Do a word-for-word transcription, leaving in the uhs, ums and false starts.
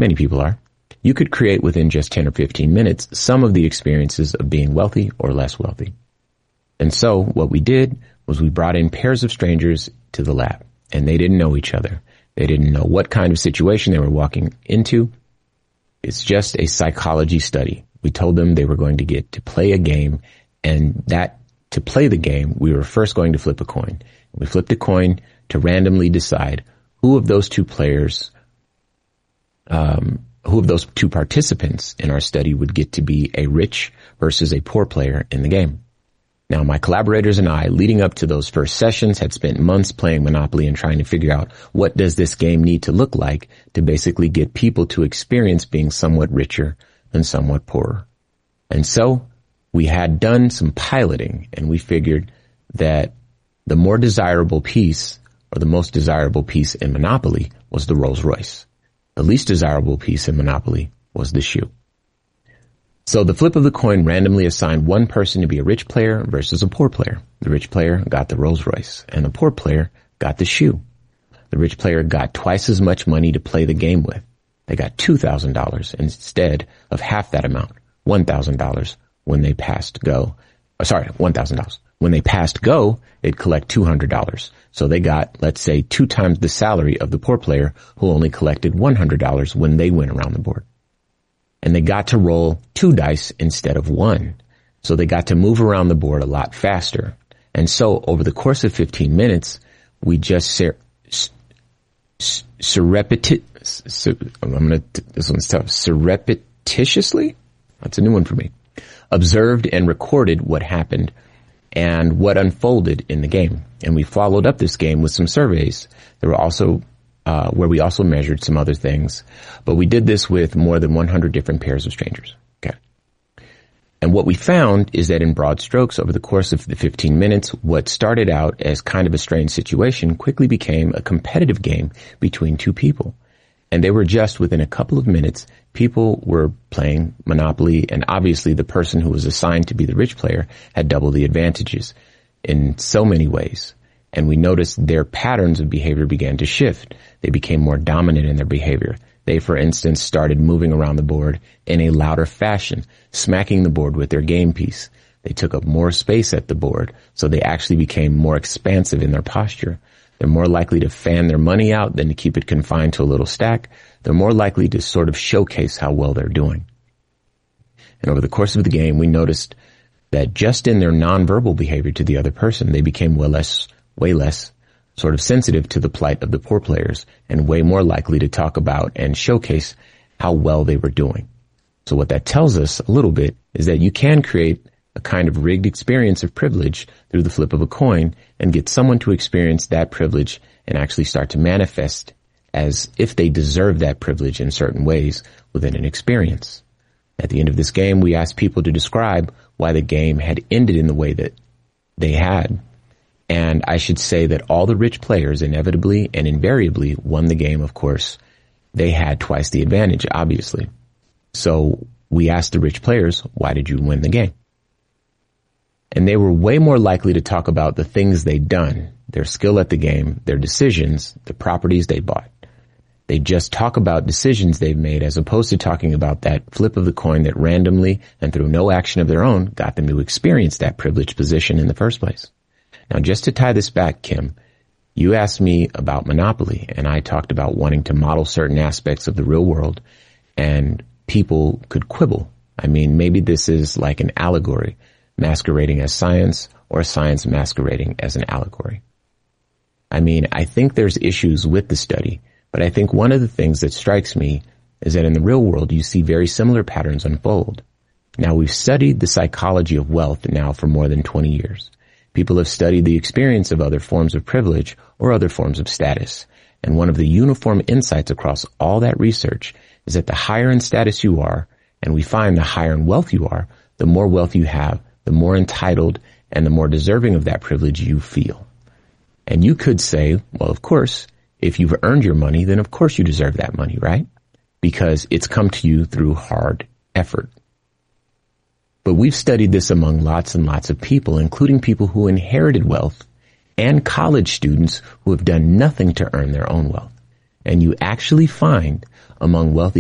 many people are, you could create within just ten or fifteen minutes some of the experiences of being wealthy or less wealthy. And so what we did was we brought in pairs of strangers to the lab, and they didn't know each other. They didn't know what kind of situation they were walking into. It's just a psychology study. We told them they were going to get to play a game, and that to play the game, we were first going to flip a coin. We flipped a coin to randomly decide who of those two players, um, who of those two participants in our study would get to be a rich versus a poor player in the game. Now, my collaborators and I, leading up to those first sessions, had spent months playing Monopoly and trying to figure out what does this game need to look like to basically get people to experience being somewhat richer and somewhat poorer. And so we had done some piloting, and we figured that the more desirable piece, or the most desirable piece in Monopoly, was the Rolls Royce. The least desirable piece in Monopoly was the shoe. So the flip of the coin randomly assigned one person to be a rich player versus a poor player. The rich player got the Rolls Royce, and the poor player got the shoe. The rich player got twice as much money to play the game with. They got two thousand dollars instead of half that amount, one thousand dollars when they passed go. Oh, sorry, one thousand dollars. When they passed go, they'd collect two hundred dollars. So they got, let's say, two times the salary of the poor player who only collected one hundred dollars when they went around the board. And they got to roll two dice instead of one. So they got to move around the board a lot faster. And so over the course of fifteen minutes, we just ser- surrepti- sur- I'm gonna, t- this one's tough. Surreptitiously? That's a new one for me. Observed and recorded what happened and what unfolded in the game. And we followed up this game with some surveys. There were also Uh, where we also measured some other things. But we did this with more than one hundred different pairs of strangers. Okay. And what we found is that in broad strokes, over the course of the fifteen minutes, what started out as kind of a strange situation quickly became a competitive game between two people. And they were just within a couple of minutes, people were playing Monopoly, and obviously the person who was assigned to be the rich player had double the advantages in so many ways. And we noticed their patterns of behavior began to shift. They became more dominant in their behavior. They, for instance, started moving around the board in a louder fashion, smacking the board with their game piece. They took up more space at the board, so they actually became more expansive in their posture. They're more likely to fan their money out than to keep it confined to a little stack. They're more likely to sort of showcase how well they're doing. And over the course of the game, we noticed that just in their nonverbal behavior to the other person, they became well less way less sort of sensitive to the plight of the poor players and way more likely to talk about and showcase how well they were doing. So what that tells us a little bit is that you can create a kind of rigged experience of privilege through the flip of a coin and get someone to experience that privilege and actually start to manifest as if they deserve that privilege in certain ways within an experience. At the end of this game, we asked people to describe why the game had ended in the way that they had. And I should say that all the rich players inevitably and invariably won the game, of course. They had twice the advantage, obviously. So we asked the rich players, why did you win the game? And they were way more likely to talk about the things they'd done, their skill at the game, their decisions, the properties they bought. They just talk about decisions they've made as opposed to talking about that flip of the coin that randomly and through no action of their own got them to experience that privileged position in the first place. Now, just to tie this back, Kim, you asked me about Monopoly, and I talked about wanting to model certain aspects of the real world, and people could quibble. I mean, maybe this is like an allegory masquerading as science, or science masquerading as an allegory. I mean, I think there's issues with the study, but I think one of the things that strikes me is that in the real world, you see very similar patterns unfold. Now, we've studied the psychology of wealth now for more than twenty years. People have studied the experience of other forms of privilege or other forms of status. And one of the uniform insights across all that research is that the higher in status you are, and we find the higher in wealth you are, the more wealth you have, the more entitled and the more deserving of that privilege you feel. And you could say, well, of course, if you've earned your money, then of course you deserve that money, right? Because it's come to you through hard effort. But we've studied this among lots and lots of people, including people who inherited wealth and college students who have done nothing to earn their own wealth. And you actually find among wealthy